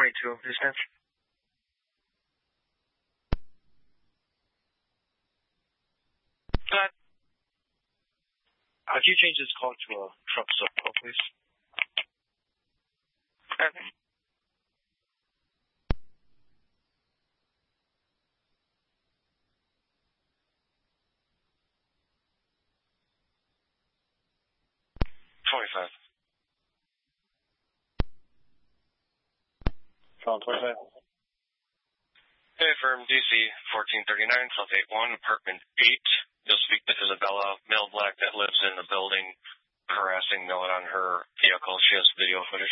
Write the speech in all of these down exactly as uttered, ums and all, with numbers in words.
twenty-two, dispatch. Go ahead. Uh, could you change this call to a truck sub call, please? Okay. twenty-five. Phone twenty-five. Hey, firm D C fourteen thirty-nine, South eight one, apartment eight. You'll speak to Isabella, male black that lives in the building, harassing no one on her vehicle. She has video footage.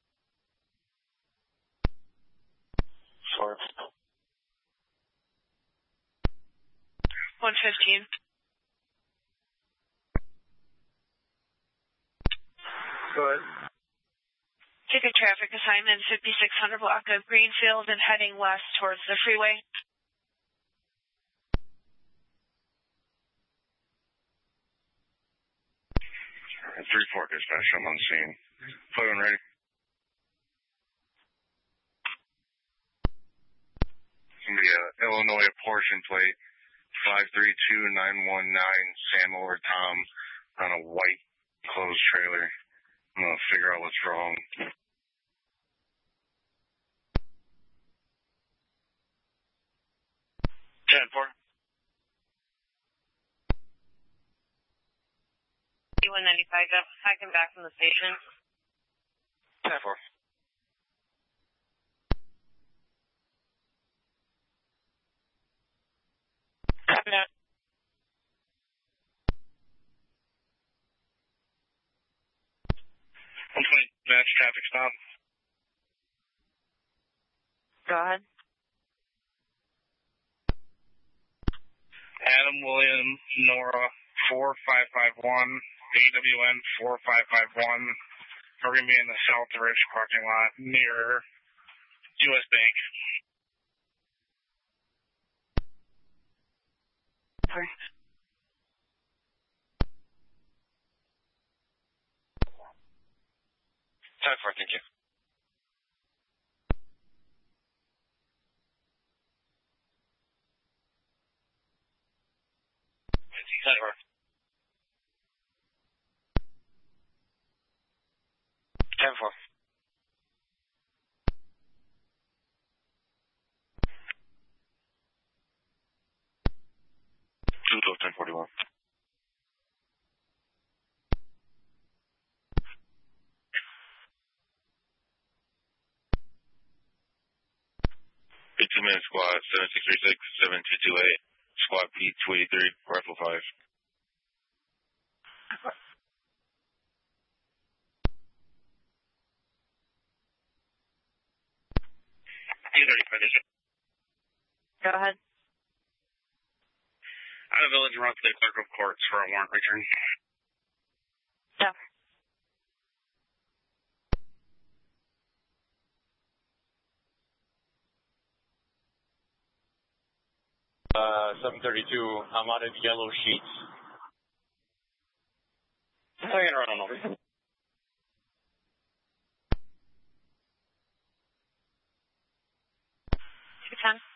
Four. one fifteen. Go ahead. Ticket traffic assignment fifty-six hundred block of Greenfield and heading west towards the freeway. three four dispatch, I'm on scene. Play one ready. Somebody, uh, Illinois portion plate, five three two nine one nine, Sam or Tom, on a white closed trailer. I'm going to figure out what's wrong. ten four. one ninety-five, I come back from the station. ten four. Yeah. one twenty, match traffic stop. Go ahead. Adam William Nora four five five one, A W N four five five one. We're going to be in the South Ridge parking lot near U S Bank. Sorry. Time for it, thank you. Time for it. ten four. two twelve ten forty-one. Two minute squad, seven six three six, seven two two eight, squad P two eighty-three, rifle five. Go ahead. Out of Village Run to the clerk of courts for a warrant return. Yeah. Uh, seven thirty-two, I'm out of yellow sheets. I'm going to run on over. two ten.